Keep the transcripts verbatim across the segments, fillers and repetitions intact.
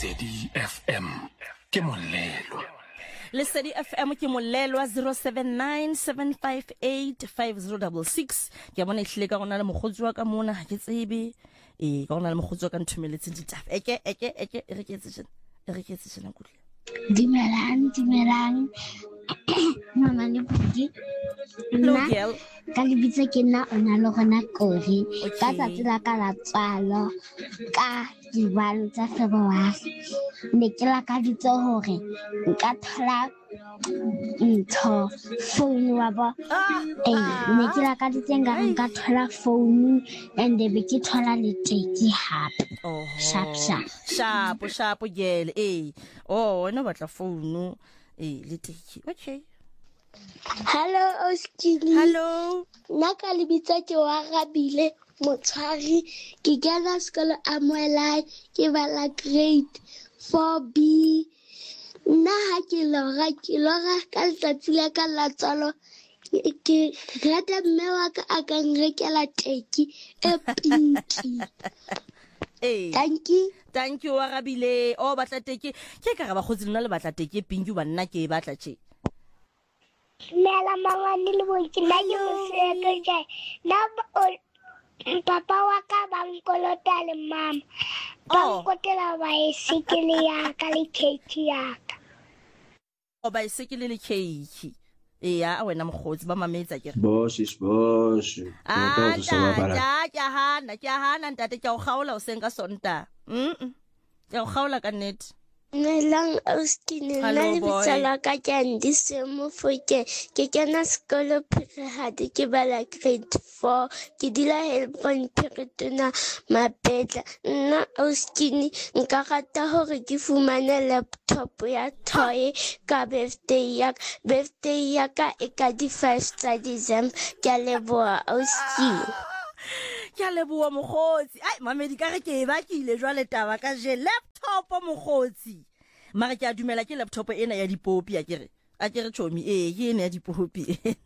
Lesedi F M ke molelo. Lesedi F M ke molelo zero seven nine seven five eight five zero six six. Ke bona ihlile ka gona le mogotsi wa ka mona ha ke tsebe e ka gona le mogotsi wa ka nthumeletse ditaba eke eke eke re ke tsena re ke tsena kutle Dimelang dimelang mama le budi hello girl ka lebitse ke nna ona le gona kori ka tsatsi la ka la tswalo ka dibalo tsa February ne ke la ka ditse hore nka thola ntho phone wa ba eh ne ke la ka ditse nga nka thola phone and the be ke thola le teki hape oh sharp sharp sharp sharp girl eh oh wena batla phone eh le teki okay. Hello Oskili. Hello. Naka lebitsa ke wa Rabile Motshwari ke kena sekolo Amoelai ke bala grade four B. Nna ha ke lora ke lora ka letsatsi la ka la tsalo ke rata mme wa ka a ka nrekela teki e pinki. Eh. Thank you. Thank you wa Rabile. Oh batla teki ke ka ga ba khotsi lena le batla teki e pinki ba nna ke e batla tje. Mela mangani le bonki na yo se ka jai na papa wa ka bangkolota le mama bangkotela ba isikile ya ka le cake ya ka o ba isikile le cake e ya wena mogotsi ba mametsa ke boss is boss ah ja ja hana ja hana ntate ke o gaola o senga sonta mm ke o gaola ka net Melang Austin na le bitsala ka Kandi se mo foke ke kena sekolo Phirihadi ke bala grade four ke dila helpon Phiritona Mapetla nna Austin nka rata hore ke fumane laptop ya toy ka birthday ya birthday ya ka e ka di first tsa December ke leboa Austin ke leboa mogotsi ai mamedi ka re ke ba ke ile jwa le taba ka je laptop mogotsi mara ke a dumela ke laptop ena ya dipopi a kere a kere chomi eh ke ena ya dipopi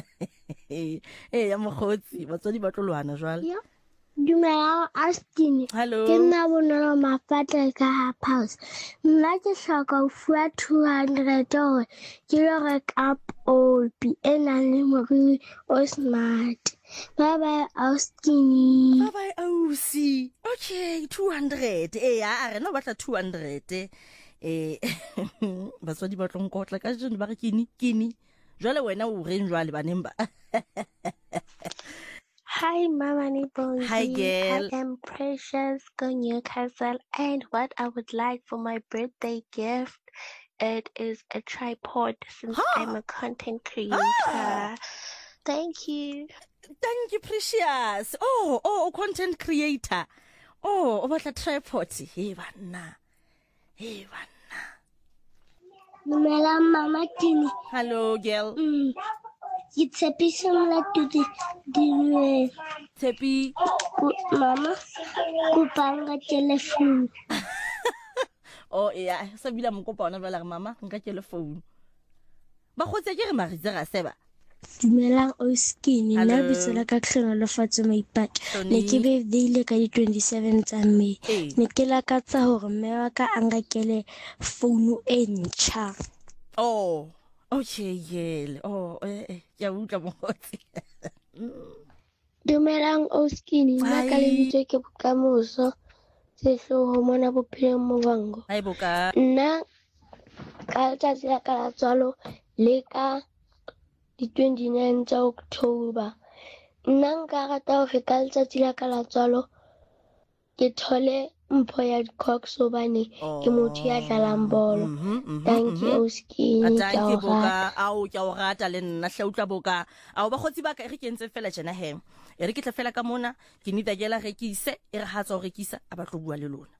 eh ya mogotsi batswadi ba tlolwana jwale Dumela Austin hello ke nna bonolo mafatle ka house nna ke hloka ho fuwa two hundred hore ke lo reka opi ena le morui o smart. Bye bye Austin. bye bye Ausi okay two hundred eh a re no batla two hundred eh batswadi ba tlonkotla ka jeno ba re kini kini jwale wena o reng jwale baneng ba Hi, Mama Nibonzi. Hi, girl. I am Precious, go Newcastle, and what I would like for my birthday gift, it is a tripod since huh? I'm a content creator. Ah. Thank you. Thank you, Precious. Oh, oh, content creator. Oh, o batla tripod. Hey, bana. Hey, bana. Numela Mama Tini. Hello, girl. Mm. It's a piece of like to the the Tepi. Mama. Kupanga telephone. Oh, yeah. Sa bila mo kopa ona bala mama, nka telephone. Ba khotse ke re maritse ga seba. Dumelang Oskini nna bitsela ka tlhono le fatse maipaka ne ke be dile ka di twenty-seven tsa May ne ke la ka tsa hore mme wa ka a ngakele phone e ntšha. Oh okay yele oh eh ya utla mogotsi. Dumelang Oskini nna ka le bitse ke bokamoso se hloho mona bophelong mo bango ai boka nna ka tsatsi la ka la tswalo le ka di twenty-nine tsa October nna nka rata hore ka letsatsi la ka la tswalo ke thole mpho ya di-Cox hobane ke motho ya dlalang bolo. Thank you Oskini thank you boka au ke o rata le nna hle utla boka au ba khotsi ba ka re kentse fela jena he e re ke tla fela ka mona ke nida gela rekise e re hatsa o rekisa a ba tlo bua le lona.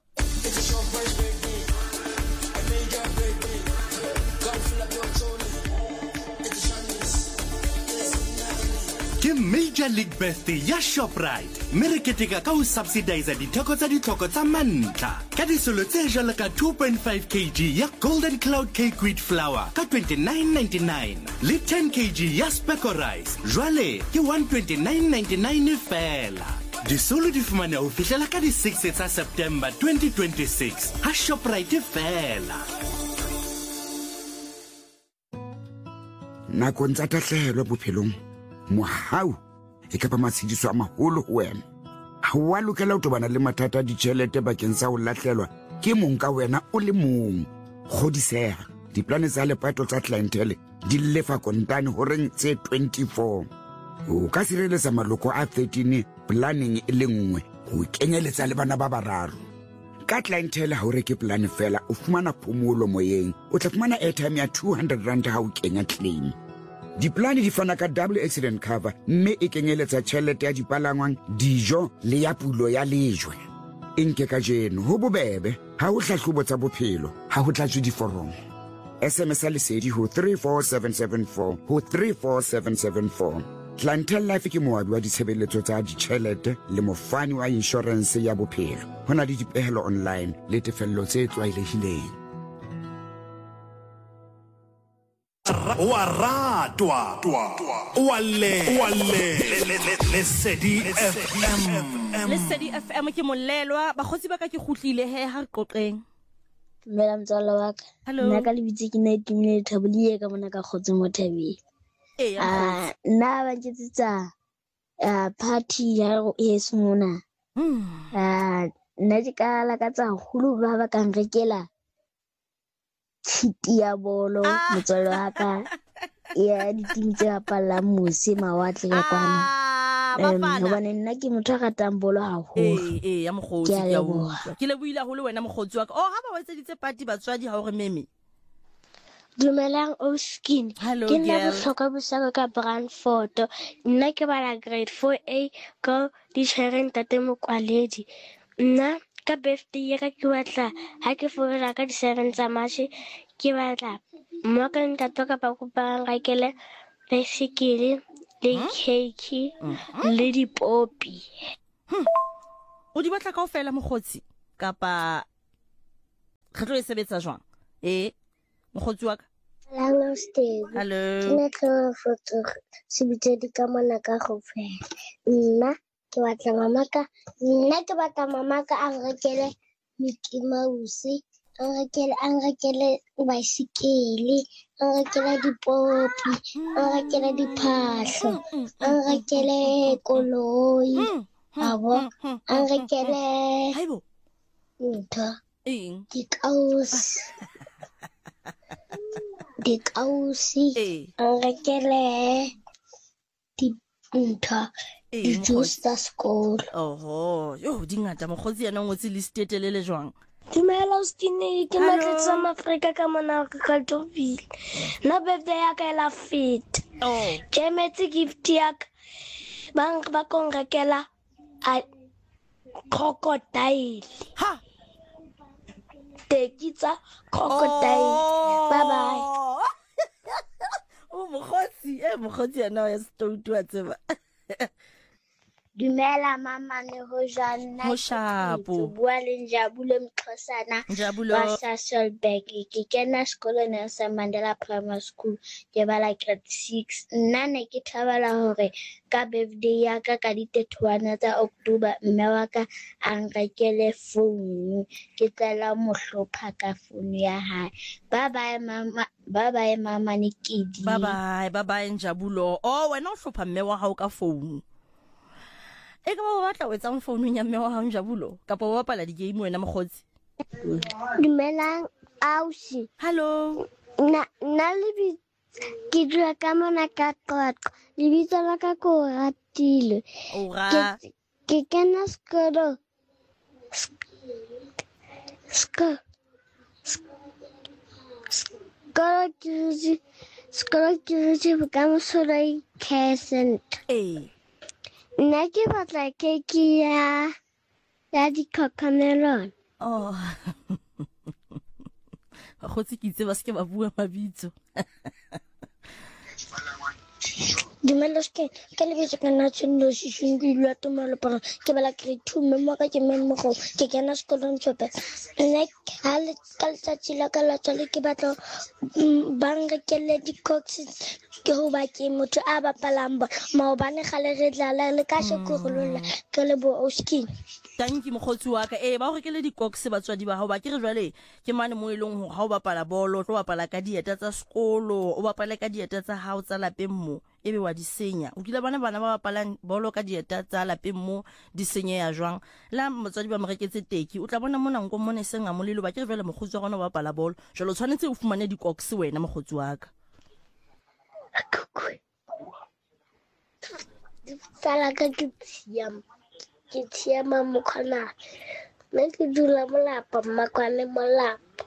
Ke Major League Birthday ya Shoprite mme re keteka ka ho subsidize ditheko tsa ditlhoko tsa mantlha ka disolo tse jwalo ka two point five kilograms ya Golden Cloud Cake Wheat Flour ka twenty-nine ninety-nine le ten kilograms ya Speco Rice jwale ke one twenty-nine ninety-nine fela disolo di fumane ho fihlela ka di six tsa September twenty twenty-six ha Shoprite fela. Nakong tsa tahlehelo bophelong mohau e ka ba matshidiso a maholo ho wena. Ha wa lokela ho tobana le mathata a ditjhelete bakeng sa ho lahlelwa ke mong ka wena o le mong. Kgodiseha diplane tsa lepato tsa clientele di lefa kontane horeng tse twenty-four. O ka sireletsa maloko a thirteen planning e le nngwe ho kenyeletsa le bana ba bararo. Ka clientele ha o reke plan fela o fumana phomolo moyeng, o tla fumana airtime ya two hundred rand ha o kenya claim. Diplane di fana ka double accident cover mme e kenyeletsa tjhelete ya dipalangwang, dijo le ya pulo ya lejwe. Inke ka jeno ho bobebe ha o hlahlobo tsa bophelo ha ho tlatswe diforomo. S M S lesedi ho three four seven seven four ho three four seven seven four. Clientele Life ke moabi wa ditshebeletso tsa ditjhelete le mofani wa insurance ya bophelo. Hona le dipehelo online le tefello tse tlwaelehileng. Wa ratwa wa le wa le Lesedi F M. Lesedi F M ke molelwa ba khotsi ba ka ke kgutlile he ha qoqeng. Dumela motswala wa ka. Hello. Nna ka lebitse ke ne Tumile Thabile ka mona ka khotse mo Thabile. Eh ya Ah, nna ba nketsitsa ah party ya yeso mona. Hmm. Ah, nna di ka la ka tsa hulu ba ba ka rekela tshiti ya bolo Ah. motswala wa ka. Ya ditimi tse bapala mose mawatle ka kwana. Ah, Em, bapala. hobane nna ke motho a ratang bolo haholo. Eh eh ya mogotsi Ke a ke a leboha. utlwa. Ke lebohile haholo wena mogotsi wa ka. Oh ha ba wetseditse party batswadi ha o re meme. Dumelang Oskin. Hello, Ke nna girl. bohlokwa bosaka ka Brandford. Nna ke bala grade four A ko di tshwereng tate Mokwaledi. Nna ka birthday ya ka ke batla ha ke fola ka di seven tsa March ke batla mo ka ntate ka ba kopa ngakele bicycle le cake le dipopi. O di batla kaofela mogotsi kapa re tlo e sebetsa jwang? Eh mogotsi wa ka. Hello Steve. Hello. Ke ne ke foto sebitse di ka mona ka go fela. Nna ke batla mama ka nna ke batla mama ka a rekele Mickey Mouse, a rekele a rekele bicycle, a rekele dipopi, a rekele diphahlo, a rekele koloi, a bo a rekele Haibo. ntho Eng? dikausi dikausi Eh. a rekele di ntho Eh, di mogotsi. juice tsa sekolo. Oho, yo di ngata mogotsi yana o ngotse list e telele jwang. Dumela Ostine, ke Hello. matletsa Afrika ka mona ka Tovile. Na birthday ya ka ela fit. Oh. Ke metse gift ya ka. Bang ba kong rekela a crocodile. Ha. Tekitsa crocodile. Bye bye. O mogotsi, eh mogotsi yana ya stoutu a tseba. Dumela mama ne ho jana. Ho shapo. Bua le Njabule Mxhosana. Njabulo. Ba Sasolburg. Ke kena sekolo Nelson Mandela Primary School. Ke bala grade six. Nna ne ke thabela hore ka birthday ya ka ka di thirty-one tsa October mme wa ka a nrekele phone. Ke tla mo hlopha ka phone ya hae. Bye bye mama. Bye bye mama Nikidi. Bye bye, bye bye Njabulo. Oh wena o hlopha mme wa hao ka phone. E ka ba batla o etsang phone ya mme wa hao Njabulo kapa o bapala di game wena mogotsi? Dumelang ausi. Hello. Na na lebi ke dula ka mona ka qoqo. Lebitso la ka ko Ratile. Ora. Ke ke kena sekolo. Sekolo. Sekolo ke dutse sekolo ke dutse bokamoso la care center. Eh. Nna ke batla keke ya ya di-cocomelon. Oh. Bagotsi ke itse ba se ke ba bua mabitso. Dumelos ke ke le bitse ka na tseno se sengwe le atomalo para ke bala grade two memo ka ke memo go ke kena sekolong tsope nne ha le ka letsatsi la ka la tsale ke batla banga ke le di cox ke ho ba ke motho a bapalang ba maobane gale re dlala le ka se kurulula ke le bo Oskin. Thank you mogotsi wa ka eh ba go rekele di cox batswadi ba hao ba ke re jwale ke mane mo elong ho ha o bapala bolo tlo bapala ka dieta tsa sekolo o bapala ka dieta tsa hao tsa lapeng mo ebe wa di senya o kile bana bana ba bapalang bolo ka dieta tsa lapeng mo di senye ya jwang la motswadi ba mo reketse teki o tla bona mona nko mone senga mo lelo ba ke re jwale mogotsi wa gona ba bapala bolo jalo tshwanetse o fumane di cox wena mogotsi wa ka. Sala ka ke tsiam ke tsiama mo khana me ke dula mo lapa makwane mo lapa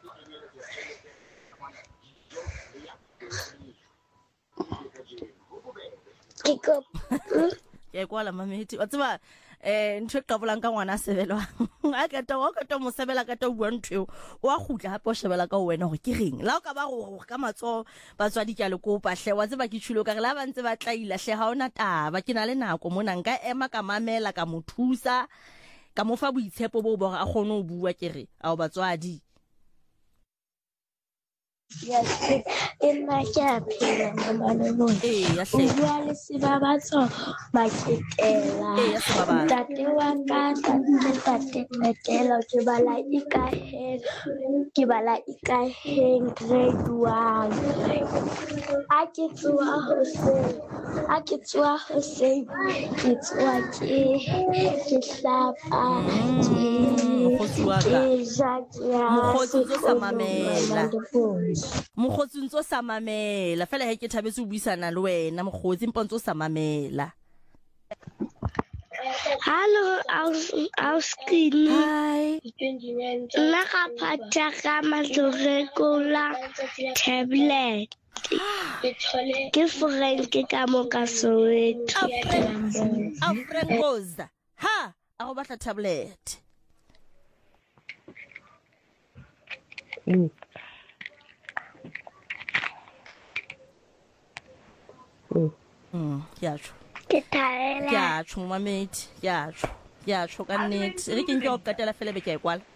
ke ko ke kwala mameti wa tseba eh ntwe ka bolang ka ngwana sebelwa a ka ta wa ka ta mo sebela ka ta bua ntwe wa khutla hape o shebela ka wena go ke reng la o ka ba go ka matso batswadi ke a le kopa hle wa tseba ke tshilo ka re la ba ntse ba tlaila hle ha ona taba ke na le nako mona nka ema ka mamela ka mothusa ka mo fa boitshepo bo bo a gone o bua ke re a o batswadi. Yes, in my cap, mama no. Eh, ya hle. Bua le sibabatso maketela. Eh, ya sebaba. Tate wa ka tate tate metela ke bala ikaheng ke bala ikaheng grade one. A ke tswa hoseng a ke tswa hoseng ke tswa ke ke hlapa ke mogotsi wa ka mogotsi o sa mamela mogotsi ntso sa mamela fela he ke thabetse o buisana le wena mogotsi mpontso sa mamela. Hello, Auskin. Hi. Nna ga phatha ka matlorekola tablet. Ke Frank ka mo ka Soweto. A Francoza. Ha, a go batla tablet. Mm. Mm. Mm, ya tho. Ke taela. Ya tho mameti, ya tho. Ya tho ka nnete. Re ke nke o katela fela be ke a kwala.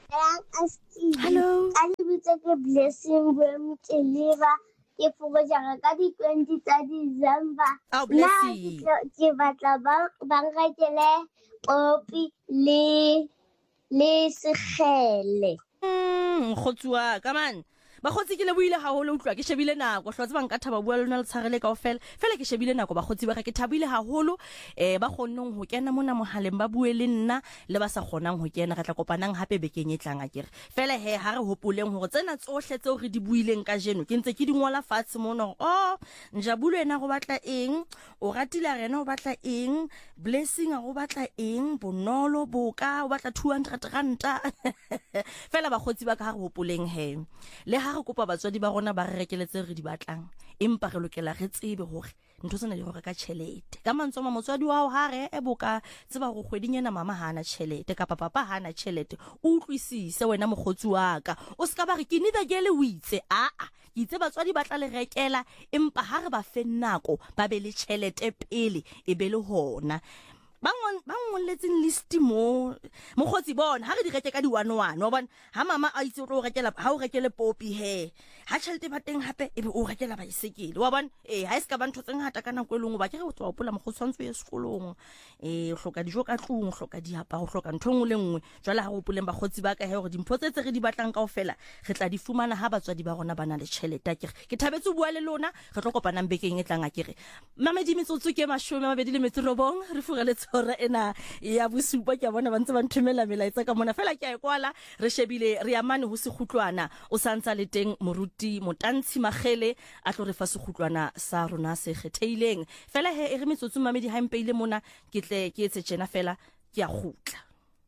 Hello. A le bitse ke Blessing Boemteleva. Ke fogo jara ka di twenty tsa December. Oh, Blessing. Ke batla ba ba ngakele Poppy le le segele. Mm, khotsuwa ka man. Ba khotsi ke le buile haholo utlwa ke shebile nako hlotse ba nka thaba bua lona le tshagele kaofela fela ke shebile nako ba khotsi ba ka ke thabile haholo eh ba khonnong ho kena mona mohaleng ba bue le nna le ba sa khonang ho kena re tla kopanang hape bekeng e tlang a kere fela he ha re hopoleng hore tsena tsohle tseo re di buileng ka jeno ke ntse ke di ngola fatshe mona oh Njabulo ena go batla eng o ratile rena o batla eng Blessing a go batla eng Bonolo Boka o batla two hundred ranta fela ba khotsi ba ka ha re hopoleng he le ha re kopa batswadi ba rona ba re rekeletse re di batlang empa re lokela re tsebe hore ntho tsena di go reka tšhelete ka mantsoma motswadi wa ha re e boka tseba go kgweding ena mama hana tšhelete ka papa pa hana tšhelete o utlwisise wena mogotsi wa ka o ska ba re ke nida gele o itse a a ke itse batswadi ba tla le rekela empa ha re ba fe nako ba be le tšhelete pele e be le hona bangong bangong letseng list mo mogotsi bona ha re di reke ka di one one wa bona ha mama a itse o tlo rekela ha o rekele Poppy he ha tšhelete ba teng hape ebe o rekela ba isekele wa bona eh ha iska ba ntho tseng hata kana kwelong ba ke re o tswa opola mogotsi tsantso ye sekolong eh o hloka dijo ka tlung o hloka diapa o hloka ntho ngwe le ngwe jwale ha o poleng ba khotsi ba ka he hore dimpho tse tse re di batlang kaofela re tla di fumana ha batswadi ba rona bana le tšhelete ke ke thabetse o bua le lona re tlo kopanang bekeng e tlang a kere mama di metsotso ke mashome a mabedi le metso robong re fugele tsora ena ya bosupa ke bona ba ntse ba nthumela melaetsa ka mona fela ke a kwala re shebile re amane ho sekhutlwana o santsa le teng moruti Motantshe Magele a tlo re fa sekhutlwana sa rona se kgetheileng fela he e re metsotso mamedi ha impeile mona ke tle ke etse tjena fela ke a khutla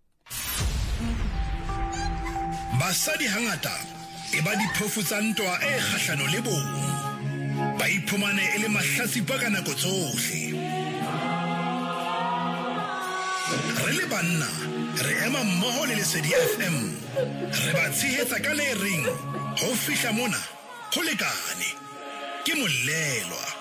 basadi hangata e ba diphofu tsa ntwa e kgahlano le bong ba iphumane e le mahlatsipa ka nako tsohle re le banna re ema mmoho le Lesedi F M re ba tshehetsa ka le ring ho fihla mona ho lekane ke molelwa